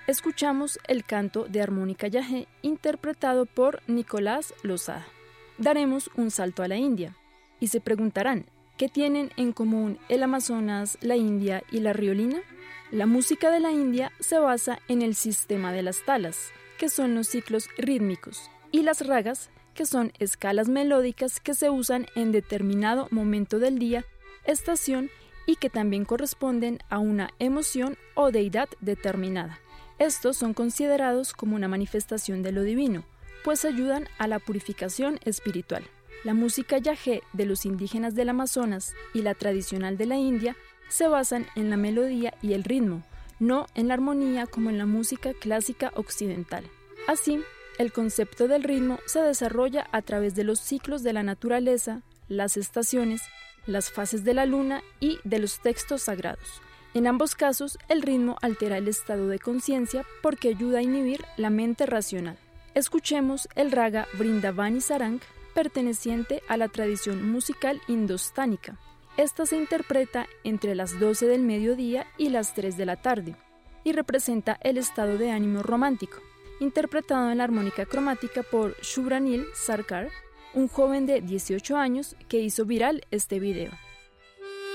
escuchamos el canto de armónica yagé interpretado por Nicolás Losada. Daremos un salto a la India y se preguntarán, ¿qué tienen en común el Amazonas, la India y la riolina? La música de la India se basa en el sistema de las talas, que son los ciclos rítmicos, y las ragas, que son escalas melódicas que se usan en determinado momento del día, estación y que también corresponden a una emoción o deidad determinada. Estos son considerados como una manifestación de lo divino, pues ayudan a la purificación espiritual. La música yagé de los indígenas del Amazonas y la tradicional de la India se basan en la melodía y el ritmo, no en la armonía como en la música clásica occidental. Así, el concepto del ritmo se desarrolla a través de los ciclos de la naturaleza, las estaciones, las fases de la luna y de los textos sagrados. En ambos casos, el ritmo altera el estado de conciencia porque ayuda a inhibir la mente racional. Escuchemos el raga Vrindavani Sarang, perteneciente a la tradición musical indostánica. Esta se interpreta entre las 12 del mediodía y las 3 de la tarde y representa el estado de ánimo romántico, interpretado en la armónica cromática por Shubhranil Sarkar, un joven de 18 años que hizo viral este video.